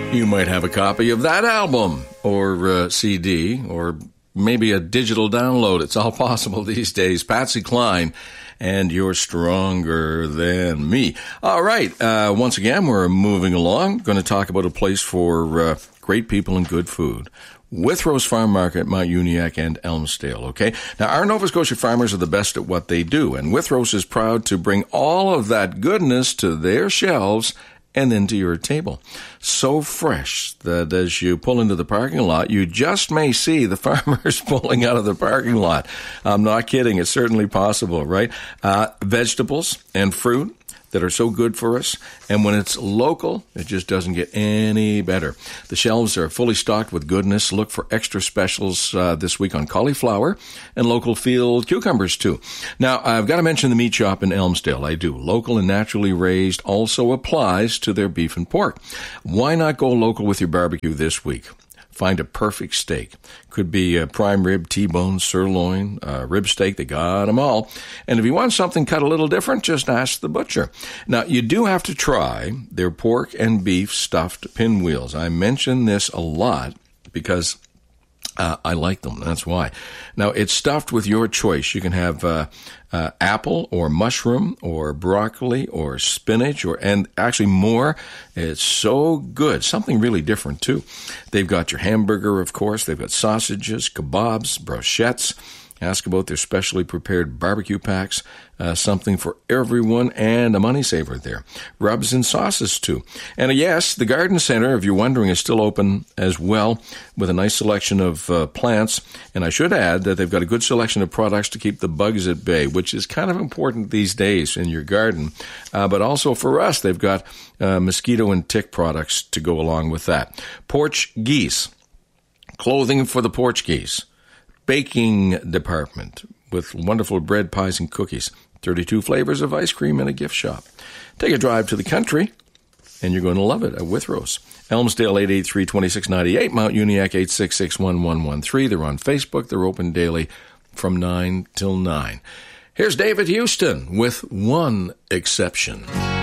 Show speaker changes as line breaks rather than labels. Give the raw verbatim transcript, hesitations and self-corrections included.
You might have a copy of that album or uh, C D or maybe a digital download. It's all possible these days. Patsy Cline and You're Stronger Than Me. All right. Uh, once again, we're moving along. Going to talk about a place for uh, great people and good food. Withrows Farm Market, Mount Uniacke, and Elmsdale, okay? Now, our Nova Scotia farmers are the best at what they do, and Withrows is proud to bring all of that goodness to their shelves and then to your table. So fresh that as you pull into the parking lot, you just may see the farmers pulling out of the parking lot. I'm not kidding. It's certainly possible, right? Uh, vegetables and fruit that are so good for us. And when it's local, it just doesn't get any better. The shelves are fully stocked with goodness. Look for extra specials uh, this week on cauliflower and local field cucumbers, too. Now, I've got to mention the meat shop in Elmsdale. I do. Local and naturally raised also applies to their beef and pork. Why not go local with your barbecue this week? Find a perfect steak. Could be a prime rib, T-bone, sirloin, uh, rib steak. They got them all. And if you want something cut a little different, just ask the butcher. Now, you do have to try their pork and beef stuffed pinwheels. I mention this a lot because Uh, I like them. That's why. Now, it's stuffed with your choice. You can have uh, uh, apple or mushroom or broccoli or spinach or and actually more. It's so good. Something really different, too. They've got your hamburger, of course. They've got sausages, kebabs, brochettes. Ask about their specially prepared barbecue packs, uh, something for everyone and a money saver there. Rubs and sauces, too. And uh, yes, the garden center, if you're wondering, is still open as well with a nice selection of uh, plants. And I should add that they've got a good selection of products to keep the bugs at bay, which is kind of important these days in your garden. Uh, but also for us, they've got uh, mosquito and tick products to go along with that. Porch geese, clothing for the porch geese. Baking department with wonderful bread, pies, and cookies. thirty-two flavors of ice cream and a gift shop. Take a drive to the country, and you're going to love it at Withrows. Elmsdale, eight eight three, two six nine eight. Mount Uniacke, eight six six, one one one three. They're on Facebook. They're open daily from nine till nine. Here's David Houston with One Exception.